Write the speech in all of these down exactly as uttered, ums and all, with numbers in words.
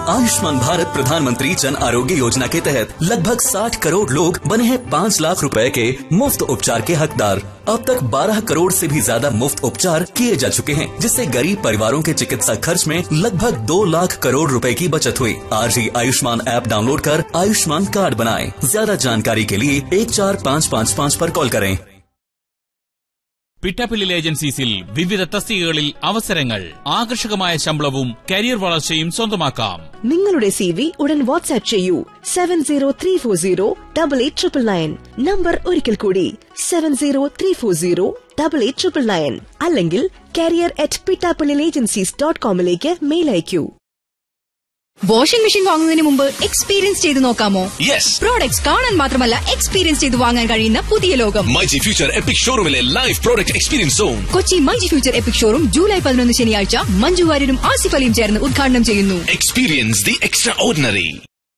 आयुष्मान भारत प्रधानमंत्री जन आरोग्य योजना के तहत लगभग साठ करोड़ लोग बने हैं पाँच लाख रुपए के मुफ्त उपचार के हकदार। अब तक बारह करोड़ से भी ज्यादा मुफ्त उपचार किए जा चुके हैं, जिससे गरीब परिवारों के चिकित्सा खर्च में लगभग दो लाख करोड़ रुपए की बचत हुई। आज ही आयुष्मान ऐप डाउनलोड कर आयुष्मान कार्ड बनाएं। ज्यादा जानकारी के लिए एक चार पाँच पाँच पाँच पर कॉल करें। പിട്ടാപ്പിള്ളിൽ ഏജൻസീസിൽ വിവിധ തസ്തികകളിൽ അവസരങ്ങൾ, ആകർഷകമായ ശമ്പളവും കരിയർ വളർച്ചയും സ്വന്തമാക്കാം. നിങ്ങളുടെ സി വി ഉടൻ വാട്സ്ആപ്പ് ചെയ്യൂ seven zero three four zero double eight triple nine. Number ഒരിക്കൽ കൂടി seven zero three four zero double eight triple nine. അല്ലെങ്കിൽ career at Pittappillil agencies dot കോമിലേക്ക് mail അയക്കൂ. Washing machine വാങ്ങുന്നതിന് മുമ്പ് എക്സ്പീരിയൻസ് ചെയ്ത് നോക്കാമോ? യെസ്. പ്രോഡക്ട്സ് കാണാൻ മാത്രമല്ല എക്സ്പീരിയൻസ് ചെയ്ത് വാങ്ങാൻ കഴിയുന്ന പുതിയ ലോകം myG future EPIC ഷോറൂമിലെ live product experience zone. Kochi myG future EPIC showroom July പതിനൊന്ന് ശനിയാഴ്ച മഞ്ജു വാര്യരും ആസിഫ് അലിയും ചേർന്ന് ഉദ്ഘാടനം ചെയ്യുന്നു. Experience the extra ordinary.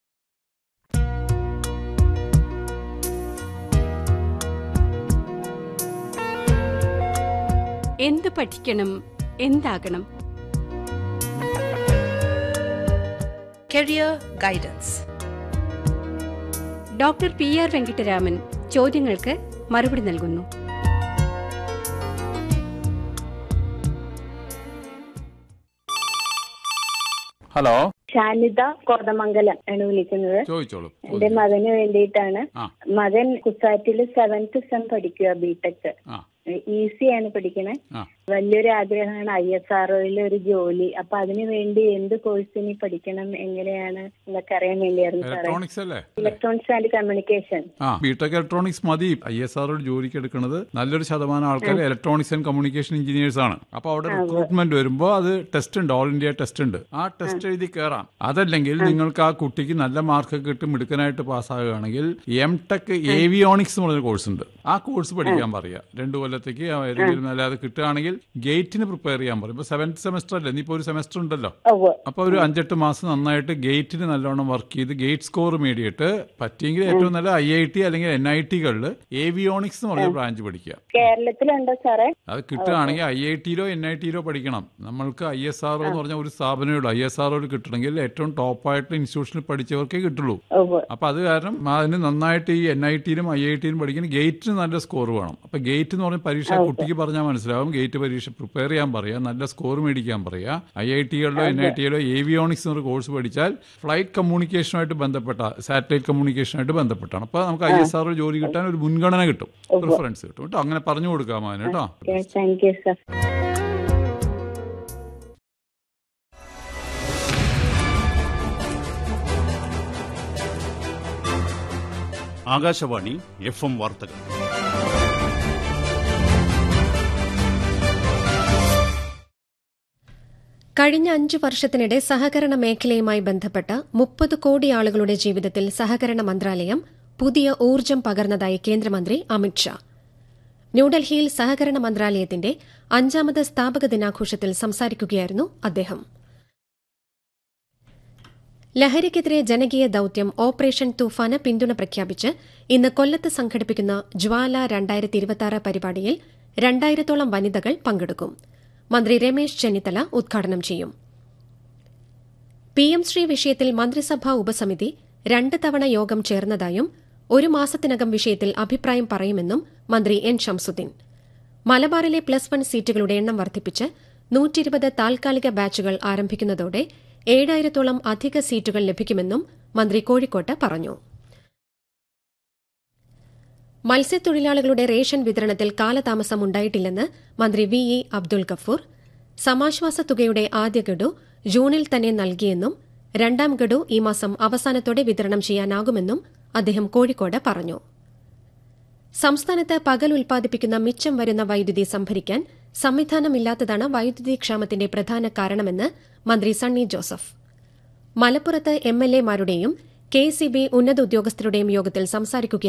എന്ത് പഠിക്കണം, എന്താകണം? Career guidance. Doctor P R Venkitaraman ചോദ്യങ്ങൾക്ക് മറുപടി നൽകുന്നു. ഹലോ, ഷാനിത കോതമംഗലം ആണ് വിളിക്കുന്നത്. ചോദിച്ചോളൂ. എന്റെ മകന് വേണ്ടിയിട്ടാണ്. മകൻ കുസാറ്റില് സെവൻത് സെം പഠിക്കുക, ബിടെക്. ഈസി ആണ് പഠിക്കണേ. വലിയൊരു ആഗ്രഹമാണ് ഐ എസ് ആർ ഒയിൽ ഒരു ജോലി. അപ്പൊ അതിനു വേണ്ടി എന്ത് കോഴ്സിന് പഠിക്കണം, എങ്ങനെയാണ് എന്നൊക്കെ അറിയാൻ വേണ്ടിയായിരുന്നു സാറേ. Electronics and communication. BTech electronics മതി. ഐ എസ് ആർ ഒ ജോലിക്ക് എടുക്കുന്നത് നല്ലൊരു ശതമാനം ആൾക്കാർ ഇലക്ട്രോണിക്സ് ആൻഡ് കമ്മ്യൂണിക്കേഷൻ എഞ്ചിനീയേഴ്സ് ആണ്. അപ്പൊ അവിടെ റിക്രൂട്ട്മെന്റ് വരുമ്പോ അത് ടെസ്റ്റ് ഉണ്ട്, ഓൾ ഇന്ത്യ ടെസ്റ്റ് ഉണ്ട്. ആ ടെസ്റ്റ് എഴുതി കയറാം. അതല്ലെങ്കിൽ നിങ്ങൾക്ക് ആ കുട്ടിക്ക് നല്ല മാർക്ക് കിട്ടി മിടുക്കനായിട്ട് പാസ്സാകുകയാണെങ്കിൽ എം ടെക് ഏവിയോണിക്സ് എന്ന് പറഞ്ഞൊരു കോഴ്സ് ഉണ്ട്. ആ കോഴ്സ് പഠിക്കാൻ പറയാം. രണ്ടു കൊല്ലത്തേക്ക് ഏതെങ്കിലും അല്ലാതെ കിട്ടുകയാണെങ്കിൽ ഗേറ്റിന് പ്രിപ്പയർ ചെയ്യാൻ പറയും. ഇപ്പൊ സെവൻത് സെമസ്റ്റർ അല്ലേ, ഇനിയിപ്പോ ഒരു സെമസ്റ്റർ ഉണ്ടല്ലോ. അപ്പൊ ഒരു അഞ്ചെട്ട് മാസം നന്നായിട്ട് ഗേറ്റിന് നല്ലോണം വർക്ക് ചെയ്ത് ഗേറ്റ് സ്കോർ നേടിയിട്ട് പറ്റിയെങ്കിൽ ഏറ്റവും നല്ല ഐ ഐ ടി അല്ലെങ്കിൽ എൻ ഐ ടികളിൽ ഏവിയോണിക്സ് എന്ന് പറഞ്ഞ ബ്രാഞ്ച് പഠിക്കുക. കേരളത്തിലുണ്ടോ സാറേ? അത് കിട്ടുകയാണെങ്കിൽ ഐ ഐ ടിയിലോ എൻ ഐ ടിയിലോ പഠിക്കണം. നമ്മൾക്ക് ഐ എസ് ആർ ഒ എന്ന് പറഞ്ഞ ഒരു സ്ഥാപനമേ ഉള്ളൂ. ഐ എസ് ആർ ഒ കിട്ടണമെങ്കിൽ ഏറ്റവും ടോപ്പായിട്ട് ഇൻസ്റ്റിറ്റ്യൂഷനിൽ പഠിച്ചവർക്കേ കിട്ടുള്ളൂ. അപ്പൊ അത് കാരണം അതിന് നന്നായിട്ട് ഈ എൻ ഐ ടിയിലും ഐ ഐ ടിയിലും പഠിക്കുന്ന ഗേറ്റിന് നല്ല സ്കോർ വേണം. അപ്പൊ ഗേറ്റ് എന്ന് പറഞ്ഞ പരീക്ഷ കുട്ടിക്ക് പറഞ്ഞാൽ മനസ്സിലാവും. ഗേറ്റ് പരീക്ഷ പ്രിപ്പയർ ചെയ്യാൻ പറയാ, നല്ല സ്കോർ മേടിക്കാൻ പറയാ. I I ടികളിലോ N I ടിയിലോ avionics എന്നൊരു കോഴ്സ് പഠിച്ചാൽ ഫ്ലൈറ്റ് കമ്മ്യൂണിക്കേഷനുമായിട്ട് ബന്ധപ്പെട്ട, സാറ്റലൈറ്റ് കമ്മ്യൂണിക്കേഷനുമായിട്ട് ബന്ധപ്പെട്ടാണ്. അപ്പൊ നമുക്ക് ഐ എസ് ആർ ഒ ജോലി കിട്ടാൻ ഒരു മുൻഗണന കിട്ടും, പ്രിഫറൻസ് കിട്ടും കേട്ടോ. അങ്ങനെ പറഞ്ഞു കൊടുക്കാം അതിന് കേട്ടോ. ആകാശവാണി എഫ് എം വാർത്തകൾ. കഴിഞ്ഞ അഞ്ചു വർഷത്തിനിടെ സഹകരണ മേഖലയുമായി ബന്ധപ്പെട്ട മുപ്പത് കോടി ആളുകളുടെ ജീവിതത്തിൽ സഹകരണ മന്ത്രാലയം പുതിയ ഊർജ്ജം പകർന്നതായി കേന്ദ്രമന്ത്രി അമിത്ഷാ. ന്യൂഡൽഹിയിൽ സഹകരണ മന്ത്രാലയത്തിന്റെ അഞ്ചാമത് സ്ഥാപക ദിനാഘോഷത്തിൽ സംസാരിക്കുകയായിരുന്നു അദ്ദേഹം. ലഹരിക്കെതിരെ ജനകീയ ദൌത്യം ഓപ്പറേഷൻ തൂഫാന് പിന്തുണ പ്രഖ്യാപിച്ച് ഇന്ന് കൊല്ലത്ത് സംഘടിപ്പിക്കുന്ന ജ്വാല രണ്ടായിരത്തി ഇരുപത്തിയാറ് പരിപാടിയിൽ രണ്ടായിരത്തോളം വനിതകൾ പങ്കെടുക്കും. മന്ത്രി രമേശ് ചെന്നിത്തല ഉദ്ഘാടനം ചെയ്യും. പി എം ശ്രീ വിഷയത്തിൽ മന്ത്രിസഭാ ഉപസമിതി രണ്ട് തവണ യോഗം ചേർന്നതായും ഒരു മാസത്തിനകം വിഷയത്തിൽ അഭിപ്രായം പറയുമെന്നും മന്ത്രി എൻ ശംസുദ്ദീൻ. മലബാറിലെ പ്ലസ് വൺ സീറ്റുകളുടെ എണ്ണം വർദ്ധിപ്പിച്ച് നൂറ്റിരുപത് താൽക്കാലിക ബാച്ചുകൾ ആരംഭിക്കുന്നതോടെ ഏഴായിരത്തോളം അധിക സീറ്റുകൾ ലഭിക്കുമെന്നും മന്ത്രി കോഴിക്കോട്ട് പറഞ്ഞു. മത്സ്യത്തൊഴിലാളികളുടെ റേഷൻ വിതരണത്തിൽ കാലതാമസം ഉണ്ടായിട്ടില്ലെന്ന് മന്ത്രി വി ഇ അബ്ദുൽ ഗഫൂർ. സമാശ്വാസ തുകയുടെ ആദ്യ ഗഡു ജൂണിൽ തന്നെ നൽകിയെന്നും രണ്ടാം ഗഡു ഈ മാസം അവസാനത്തോടെ വിതരണം ചെയ്യാനാകുമെന്നും അദ്ദേഹം കോഴിക്കോട് പറഞ്ഞു. സംസ്ഥാനത്ത് പകൽ ഉൽപ്പാദിപ്പിക്കുന്ന മിച്ചം വരുന്ന വൈദ്യുതി സംഭരിക്കാൻ സംവിധാനമില്ലാത്തതാണ് വൈദ്യുതി ക്ഷാമത്തിന്റെ പ്രധാന കാരണമെന്ന് മന്ത്രി സണ്ണി ജോസഫ്. മലപ്പുറത്ത് M L എമാരുടെയും K S E B ഉന്നത ഉദ്യോഗസ്ഥരുടെയും യോഗത്തിൽ സംസാരിക്കുകയായിരുന്നു